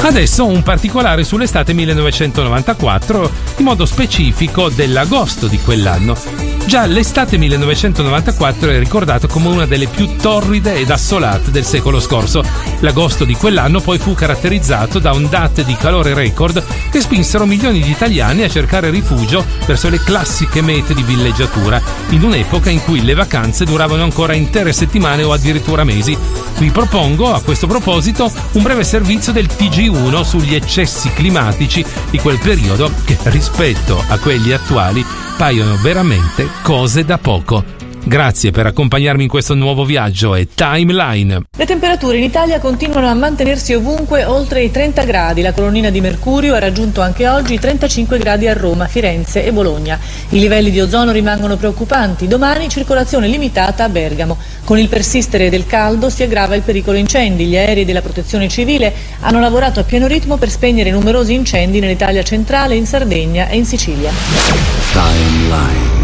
Adesso un particolare sull'estate 1994, in modo specifico dell'agosto di quell'anno. Già l'estate 1994 è ricordato come una delle più torride ed assolate del secolo scorso. L'agosto di quell'anno poi fu caratterizzato da ondate di calore record che spinsero milioni di italiani a cercare rifugio verso le classiche mete di villeggiatura, in un'epoca in cui le vacanze duravano ancora intere settimane o addirittura mesi. Vi propongo a questo proposito un breve servizio del TG1 sugli eccessi climatici di quel periodo che, rispetto a quelli attuali, paiono veramente cose da poco. Grazie per accompagnarmi in questo nuovo viaggio e Timeline. Le temperature in Italia continuano a mantenersi ovunque oltre i 30 gradi. La colonnina di mercurio ha raggiunto anche oggi i 35 gradi a Roma, Firenze e Bologna. I livelli di ozono rimangono preoccupanti. Domani circolazione limitata a Bergamo. Con il persistere del caldo si aggrava il pericolo incendi. Gli aerei della Protezione Civile hanno lavorato a pieno ritmo per spegnere numerosi incendi nell'Italia centrale, in Sardegna e in Sicilia. Timeline.